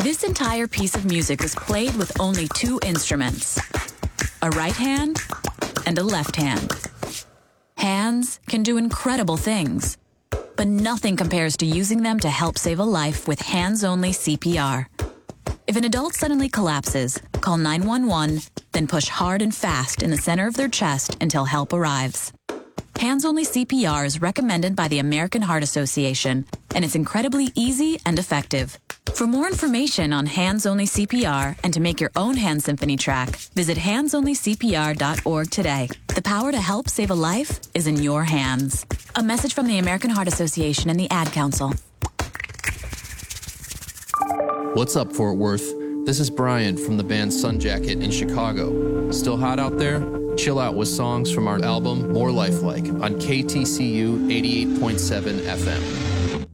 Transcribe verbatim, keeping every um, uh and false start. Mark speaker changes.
Speaker 1: This entire piece of music was played with only two instruments, a right hand and a left hand. Hands can do incredible things, but nothing compares to using them to help save a life with hands-only C P R. If an adult suddenly collapses, call nine one one, then push hard and fast in the center of their chest until help arrives. Hands-only C P R is recommended by the American Heart Association, and it's incredibly easy and effective. For more information on hands-only C P R and to make your own hand symphony track, visit hands only C P R dot org today. The power to help save a life is in your hands. A message from the American Heart Association and the Ad Council.
Speaker 2: What's up, Fort Worth? This is Brian from the band Sun Jacket in Chicago. Still hot out there? Chill out with songs from our album More Lifelike on K T C U eighty-eight point seven F M.